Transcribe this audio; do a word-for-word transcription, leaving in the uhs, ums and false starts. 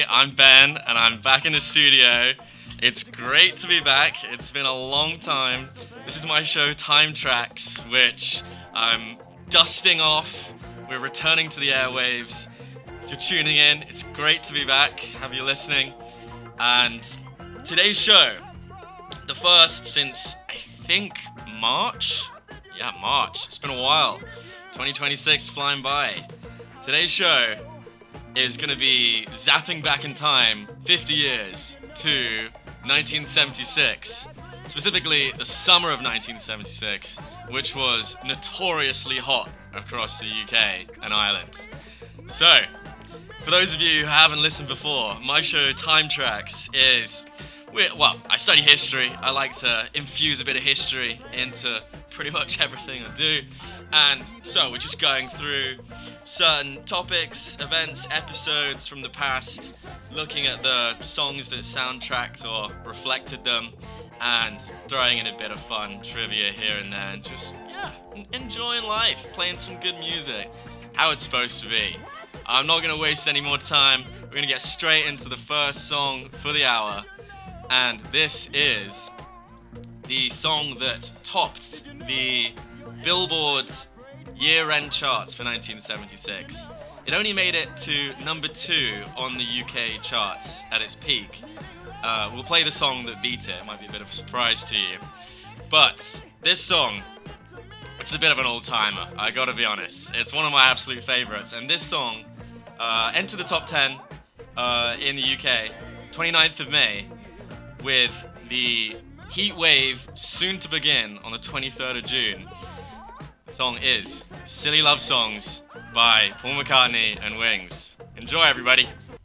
everybody, I'm Ben, and I'm back in the studio. It's great to be back. It's been a long time. This is my show, Time Tracks, which I'm dusting off. We're returning to the airwaves. If you're tuning in, it's great to be back. Have you listening? And today's show, the first since, I think, March? Yeah, March. It's been a while. twenty twenty-six flying by. Today's show is going to be zapping back in time fifty years to nineteen seventy-six. Specifically, the summer of nineteen seventy-six, which was notoriously hot across the U K and Ireland. So, for those of you who haven't listened before, my show Time Tracks is, well, I study history. I like to infuse a bit of history into pretty much everything I do. And so we're just going through certain topics, events, episodes from the past, looking at the songs that soundtracked or reflected them, and throwing in a bit of fun trivia here and there, and just, yeah, enjoying life, playing some good music, how it's supposed to be. I'm not going to waste any more time. We're going to get straight into the first song for the hour, and this is the song that topped the Billboard year-end charts for nineteen seventy-six. It only made it to number two on the U K charts at its peak. Uh, we'll play the song that beat it. It might be a bit of a surprise to you. But this song, it's a bit of an old-timer, I gotta be honest. It's one of my absolute favorites. And this song uh, entered the top ten uh, in the U K, twenty-ninth of May, with the heat wave soon to begin on the twenty-third of June. The song is Silly Love Songs by Paul McCartney and Wings. Enjoy, everybody.